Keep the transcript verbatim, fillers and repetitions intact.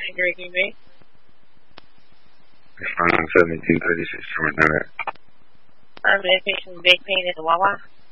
Angry Q B. Responding seventeen thirty-six to Renata. Our medication big pain at the Wawa.